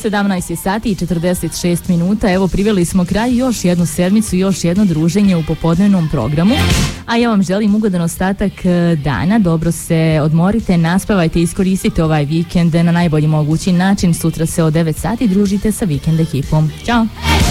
17 je sati i 46 minuta. Evo, priveli smo kraj još jednu sedmicu, još jedno druženje u popodnevnom programu. A ja vam želim ugodan ostatak dana. Dobro se odmorite, naspavajte, iskoristite ovaj vikend na najbolji mogući način. Sutra se od 9 sati družite sa Vikend ekipom. Ćao!